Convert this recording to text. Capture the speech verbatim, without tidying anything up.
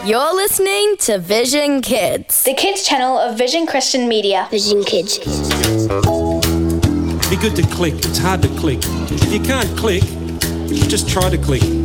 You're listening to Vision Kids, the kids channel of Vision Christian Media. Vision Kids. Be good to click. It's hard to click. If you can't click, just try to click.